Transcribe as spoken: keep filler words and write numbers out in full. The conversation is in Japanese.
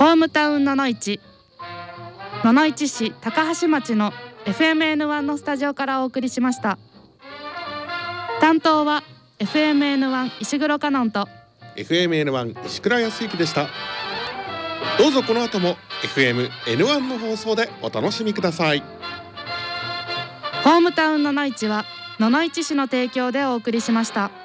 ホームタウンののいち野々市市高橋町の エフエムエヌワン のスタジオからお送りしました。担当は エフエムエヌワン 石黒香音とエフエムエヌワン 石倉康之でした。どうぞこの後も エフエムエヌワン の放送でお楽しみください。 ホームタウンののいちは野々市市の提供でお送りしました。